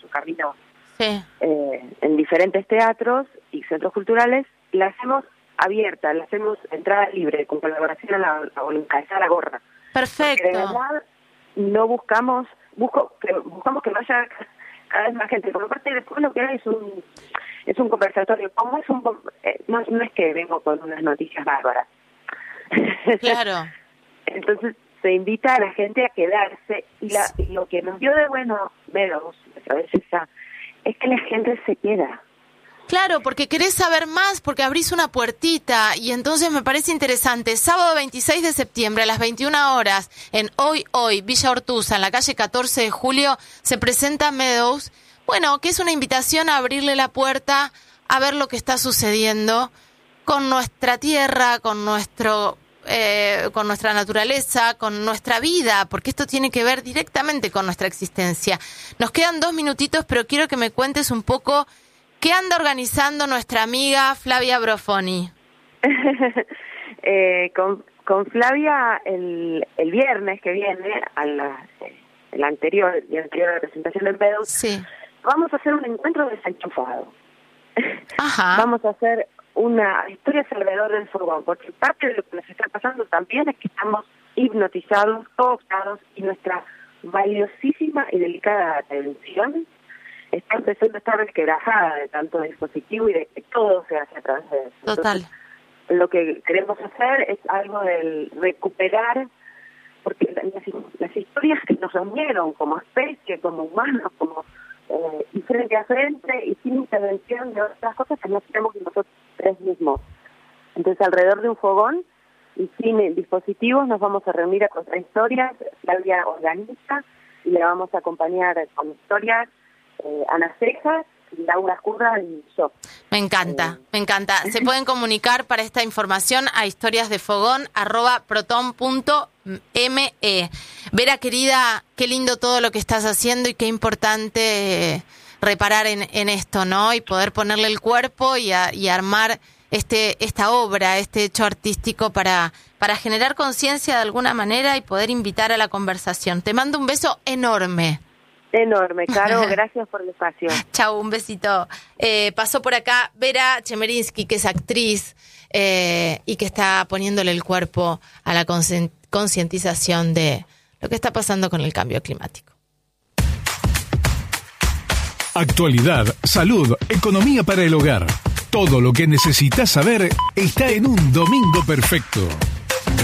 camino Sí. en diferentes teatros y centros culturales, la hacemos abierta, la hacemos entrada libre, con colaboración a la gorra. Perfecto. Porque de verdad no buscamos que vaya cada vez más gente. Por parte, después lo que hay es un conversatorio. Como es no es que vengo con unas noticias bárbaras. Claro. Entonces se invita a la gente a quedarse y lo que nos dio de bueno Meadows a veces es que la gente se queda. Claro, porque querés saber más, porque abrís una puertita, y entonces me parece interesante. Sábado 26 de septiembre a las 21 horas, en Hoy, Villa Ortuza, en la calle 14 de julio, se presenta Meadows. Bueno, que es una invitación a abrirle la puerta, a ver lo que está sucediendo con nuestra tierra, con nuestra naturaleza, con nuestra vida, porque esto tiene que ver directamente con nuestra existencia. Nos quedan 2 minutitos, pero quiero que me cuentes un poco qué anda organizando nuestra amiga Flavia Brofoni. Con Flavia el viernes que viene, la anterior representación de Meadows, Sí. vamos a hacer un encuentro desenchufado. Ajá. Vamos a hacer una historia alrededor del fogón, porque parte de lo que nos está pasando también es que estamos hipnotizados, cooptados, y nuestra valiosísima y delicada atención está empezando a estar resquebrajada de tanto dispositivo y de que todo se hace a través de eso. Total. Entonces, lo que queremos hacer es algo del recuperar, porque las historias que nos unieron como especie, como humanos, como y frente a frente y sin intervención de otras cosas que no tenemos nosotros tres mismos. Entonces, alrededor de un fogón y sin dispositivos nos vamos a reunir a contar historias. Flavia organiza y le vamos a acompañar con historias Ana Cejas, Laura Curra y yo. Me encanta. Se pueden comunicar para esta información a historiasdefogón@proton.me. Vera, querida, qué lindo todo lo que estás haciendo y qué importante reparar en esto, ¿no? Y poder ponerle el cuerpo y armar esta obra, este hecho artístico para generar conciencia de alguna manera y poder invitar a la conversación. Te mando un beso enorme. Enorme, Caro, gracias por el espacio. Chau, un besito. Pasó por acá Vera Chemerinsky, que es actriz y que está poniéndole el cuerpo a la concientización de lo que está pasando con el cambio climático. Actualidad, salud, economía para el hogar. Todo lo que necesitas saber está en Un Domingo Perfecto.